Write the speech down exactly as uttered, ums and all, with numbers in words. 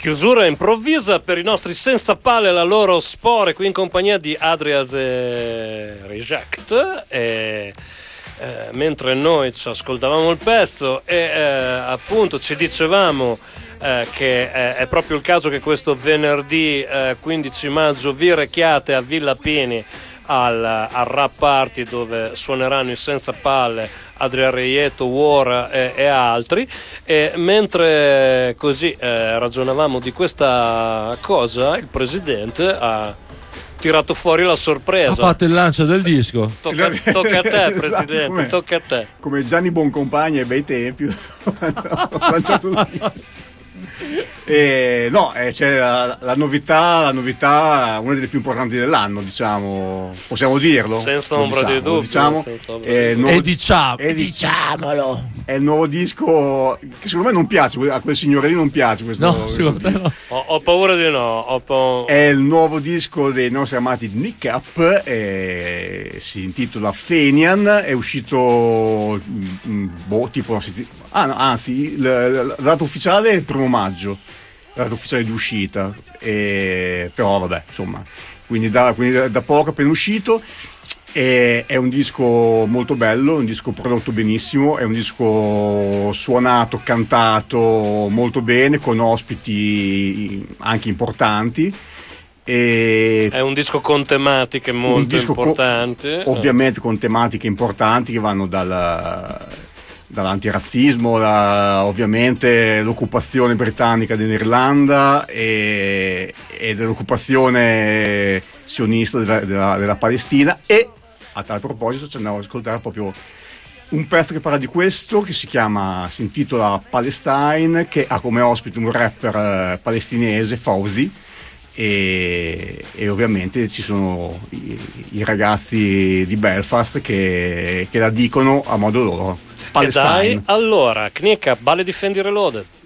Chiusura improvvisa per i nostri senza pale, la loro spore, qui in compagnia di Adrias e Reject. E, eh, mentre noi ci ascoltavamo il pezzo e eh, appunto ci dicevamo eh, che eh, è proprio il caso che questo venerdì eh, quindici maggio vi rechiate a Villa Pini al, al Rap Party, dove suoneranno i Senza Palle, Adria Reieto, War e, e altri. E mentre così eh, ragionavamo di questa cosa, il presidente ha tirato fuori la sorpresa. Ha fatto il lancio del disco. Tocca, tocca a te, presidente, esatto, come, tocca a te. Come Gianni Boncompagni ai bei tempi. Ho lanciato il disco. E, no, eh, c'è la, la novità, la novità, una delle più importanti dell'anno, diciamo, possiamo dirlo. Senza ombra di dubbio. Diciamo, senza è nuovo, e diciamo, è di, diciamolo. È il nuovo disco che secondo me non piace, a quel signore lì non piace questo. No, secondo te no. Ho, ho paura di no. Ho pa- È il nuovo disco dei nostri amati Nick Up, eh, si intitola Fenian, è uscito boh, tipo una settimana. Ah, no, anzi, la, la, la data ufficiale è il primo maggio, la data ufficiale di uscita, e, però vabbè, insomma, quindi da, quindi da, da poco appena uscito. E, è un disco molto bello, un disco prodotto benissimo, è un disco suonato, cantato molto bene, con ospiti anche importanti. E è un disco con tematiche molto importanti. Con, ovviamente con tematiche importanti che vanno dal... dall'antirazzismo, la, ovviamente l'occupazione britannica dell'Irlanda e, e dell'occupazione sionista della, della, della Palestina. E a tal proposito ci andiamo ad ascoltare proprio un pezzo che parla di questo, che si chiama, si intitola Palestine, che ha come ospite un rapper eh, palestinese, Fauzi, e, e ovviamente ci sono i, i ragazzi di Belfast che, che la dicono a modo loro. E dai, allora, Knicka, Balle Difendi Reloaded.